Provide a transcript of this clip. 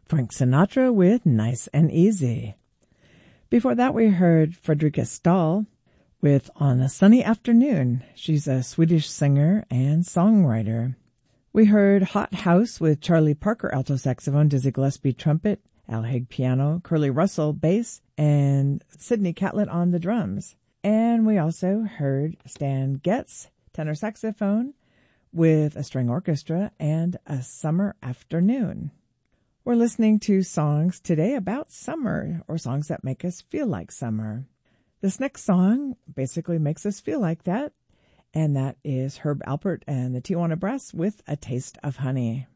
Frank Sinatra with Nice and Easy. Before that, we heard Fredrika Stahl with On a Sunny Afternoon. She's a Swedish singer and songwriter. We heard Hot House with Charlie Parker alto saxophone, Dizzy Gillespie trumpet, Al Haig piano, Curly Russell bass, and Sidney Catlett on the drums. And we also heard Stan Getz tenor saxophone with a string orchestra and A Summer Afternoon. We're listening to songs today about summer, or songs that make us feel like summer. This next song basically makes us feel like that, and that is Herb Alpert and the Tijuana Brass with A Taste of Honey.